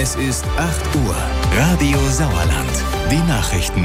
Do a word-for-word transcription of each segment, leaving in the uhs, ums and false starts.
Es ist acht Uhr. Radio Sauerland. Die Nachrichten.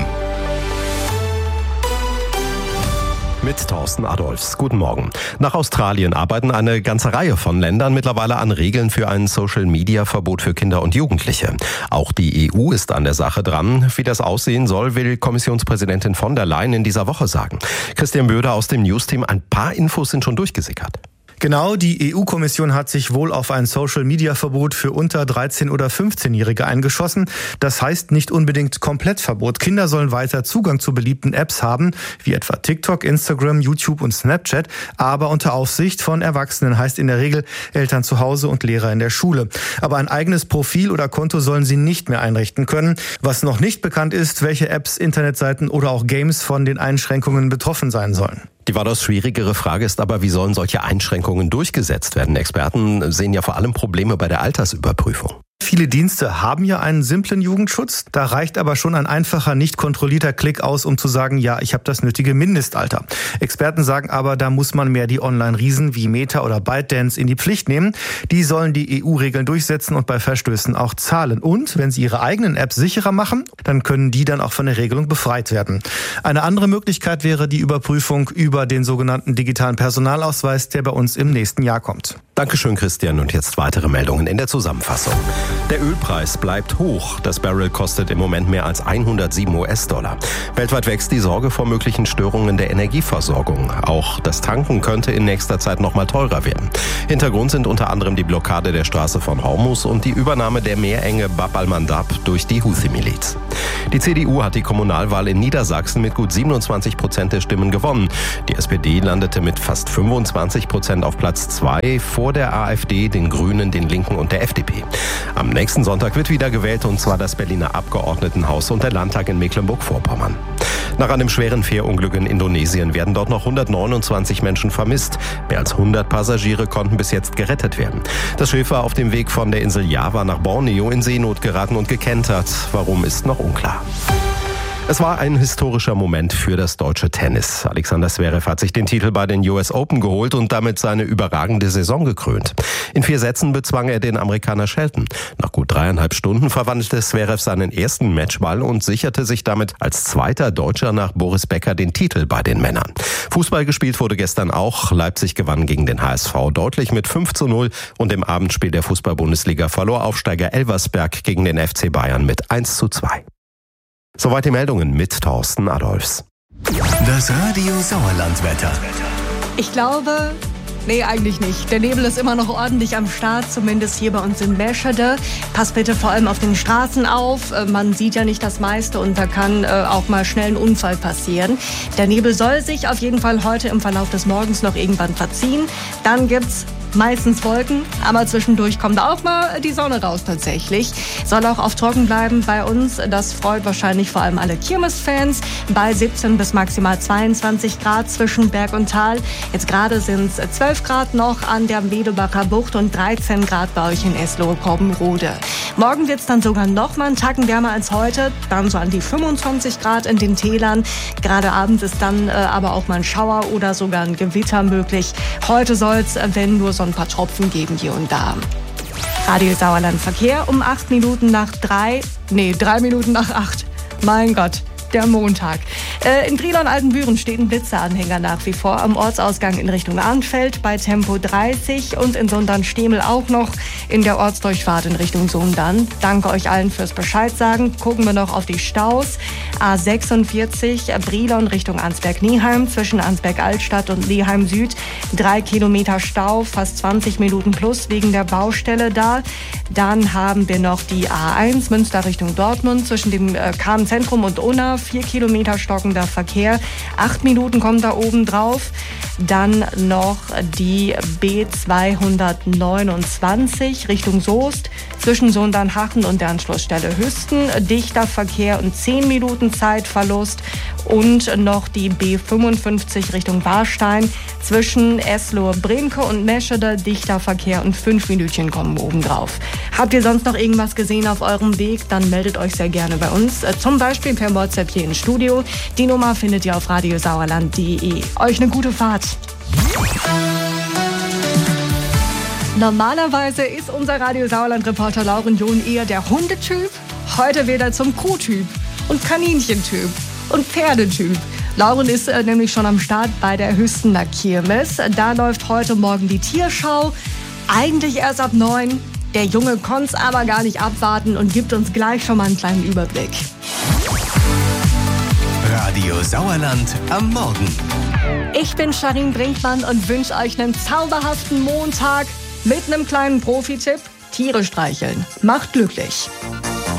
Mit Thorsten Adolfs. Guten Morgen. Nach Australien arbeiten eine ganze Reihe von Ländern mittlerweile an Regeln für ein Social-Media-Verbot für Kinder und Jugendliche. Auch die E U ist an der Sache dran. Wie das aussehen soll, will Kommissionspräsidentin von der Leyen in dieser Woche sagen. Christian Böder aus dem Newsteam. Ein paar Infos sind schon durchgesickert. Genau, die E U-Kommission hat sich wohl auf ein Social-Media-Verbot für unter dreizehn- oder fünfzehnjährige eingeschossen. Das heißt nicht unbedingt Komplettverbot. Kinder sollen weiter Zugang zu beliebten Apps haben, wie etwa TikTok, Instagram, YouTube und Snapchat, aber unter Aufsicht von Erwachsenen, heißt in der Regel Eltern zu Hause und Lehrer in der Schule. Aber ein eigenes Profil oder Konto sollen sie nicht mehr einrichten können. Was noch nicht bekannt ist, welche Apps, Internetseiten oder auch Games von den Einschränkungen betroffen sein sollen. Die weitaus schwierigere Frage ist aber, wie sollen solche Einschränkungen durchgesetzt werden? Experten sehen ja vor allem Probleme bei der Altersüberprüfung. Viele Dienste haben ja einen simplen Jugendschutz. Da reicht aber schon ein einfacher, nicht kontrollierter Klick aus, um zu sagen, ja, ich habe das nötige Mindestalter. Experten sagen aber, da muss man mehr die Online-Riesen wie Meta oder ByteDance in die Pflicht nehmen. Die sollen die E U-Regeln durchsetzen und bei Verstößen auch zahlen. Und wenn sie ihre eigenen Apps sicherer machen, dann können die dann auch von der Regelung befreit werden. Eine andere Möglichkeit wäre die Überprüfung über den sogenannten digitalen Personalausweis, der bei uns im nächsten Jahr kommt. Dankeschön, Christian. Und jetzt weitere Meldungen in der Zusammenfassung. Der Ölpreis bleibt hoch. Das Barrel kostet im Moment mehr als hundertsieben US-Dollar. Weltweit wächst die Sorge vor möglichen Störungen der Energieversorgung. Auch das Tanken könnte in nächster Zeit noch mal teurer werden. Hintergrund sind unter anderem die Blockade der Straße von Hormuz und die Übernahme der Meerenge Bab al-Mandab durch die Houthi-Miliz. Die C D U hat die Kommunalwahl in Niedersachsen mit gut siebenundzwanzig Prozent der Stimmen gewonnen. Die S P D landete mit fast fünfundzwanzig Prozent auf Platz zwei, vor der AfD, den Grünen, den Linken und der F D P. Am nächsten Sonntag wird wieder gewählt, und zwar das Berliner Abgeordnetenhaus und der Landtag in Mecklenburg-Vorpommern. Nach einem schweren Fährunglück in Indonesien werden dort noch hundertneunundzwanzig Menschen vermisst. Mehr als hundert Passagiere konnten bis jetzt gerettet werden. Das Schiff war auf dem Weg von der Insel Java nach Borneo in Seenot geraten und gekentert. Warum, ist noch unklar. Es war ein historischer Moment für das deutsche Tennis. Alexander Zverev hat sich den Titel bei den U S Open geholt und damit seine überragende Saison gekrönt. In vier Sätzen bezwang er den Amerikaner Shelton. Nach gut dreieinhalb Stunden verwandelte Zverev seinen ersten Matchball und sicherte sich damit als zweiter Deutscher nach Boris Becker den Titel bei den Männern. Fußball gespielt wurde gestern auch. Leipzig gewann gegen den H S V deutlich mit fünf zu null und im Abendspiel der Fußball-Bundesliga verlor Aufsteiger Elversberg gegen den F C Bayern mit eins zu zwei. Soweit die Meldungen mit Thorsten Adolfs. Das Radio Sauerland-Wetter. Ich glaube, nee, eigentlich nicht. Der Nebel ist immer noch ordentlich am Start, zumindest hier bei uns in Meschede. Passt bitte vor allem auf den Straßen auf. Man sieht ja nicht das meiste und da kann äh, auch mal schnell ein Unfall passieren. Der Nebel soll sich auf jeden Fall heute im Verlauf des Morgens noch irgendwann verziehen. Dann gibt's meistens Wolken, aber zwischendurch kommt auch mal die Sonne raus tatsächlich. Soll auch auf trocken bleiben bei uns. Das freut wahrscheinlich vor allem alle Kirmes-Fans. Bei siebzehn bis maximal zweiundzwanzig Grad zwischen Berg und Tal. Jetzt gerade sind es zwölf Grad noch an der Wedebacher Bucht und dreizehn Grad bei euch in Eslohe-Kobbenrode. Morgen wird es dann sogar noch mal einen Tacken wärmer als heute. Dann so an die fünfundzwanzig Grad in den Tälern. Gerade abends ist dann äh, aber auch mal ein Schauer oder sogar ein Gewitter möglich. Heute soll es, wenn nur so ein paar Tropfen geben hier und da. Radio Sauerland Verkehr um acht Minuten nach drei. Nee, drei Minuten nach acht. Mein Gott. Der Montag. Äh, in Brilon-Altenbüren steht ein Blitzeranhänger nach wie vor am Ortsausgang in Richtung Arnfeld bei Tempo dreißig und in Sundern-Stemel auch noch in der Ortsdurchfahrt in Richtung Sundern. Danke euch allen fürs Bescheid sagen. Gucken wir noch auf die Staus. A sechsundvierzig Brilon Richtung Ansberg-Nieheim zwischen Ansberg-Altstadt und Neheim Süd. Drei Kilometer Stau, fast zwanzig Minuten plus wegen der Baustelle da. Dann haben wir noch die A eins Münster Richtung Dortmund zwischen dem äh, Kahn-Zentrum und Unna. Vier Kilometer stockender Verkehr. Acht Minuten kommen da oben drauf. Dann noch die B zweihundertneunundzwanzig Richtung Soest zwischen Sundernhachen und der Anschlussstelle Hüsten. Dichter Verkehr und zehn Minuten Zeitverlust. Und noch die B fünfundfünfzig Richtung Warstein zwischen Eslohe-Bremke und Meschede. Dichter Verkehr und fünf Minütchen kommen oben drauf. Habt ihr sonst noch irgendwas gesehen auf eurem Weg? Dann meldet euch sehr gerne bei uns. Zum Beispiel per WhatsApp hier ins Studio. Die Nummer findet ihr auf radiosauerland punkt de. Euch eine gute Fahrt. Normalerweise ist unser Radio Sauerland-Reporter Lauren John eher der Hundetyp. Heute wird er zum Kuhtyp und Kaninchentyp und Pferdetyp. Lauren ist äh, nämlich schon am Start bei der Hüstener Kirmes. Da läuft heute Morgen die Tierschau. Eigentlich erst ab neun. Der Junge konnte es aber gar nicht abwarten und gibt uns gleich schon mal einen kleinen Überblick. Radio Sauerland am Morgen. Ich bin Sharin Brinkmann und wünsche euch einen zauberhaften Montag mit einem kleinen Profi-Tipp. Tiere streicheln macht glücklich.